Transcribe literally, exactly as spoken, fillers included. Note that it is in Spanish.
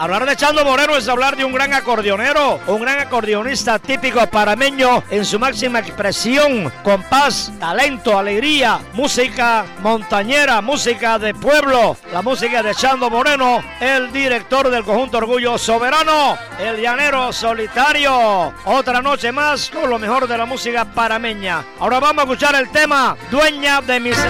Hablar de Chando Moreno es hablar de un gran acordeonero, un gran acordeonista típico parameño en su máxima expresión, compás, talento, alegría, música montañera, música de pueblo, la música de Chando Moreno, el director del conjunto Orgullo Soberano, el llanero solitario. Otra noche más con lo mejor de la música parameña. Ahora vamos a escuchar el tema Dueña de mis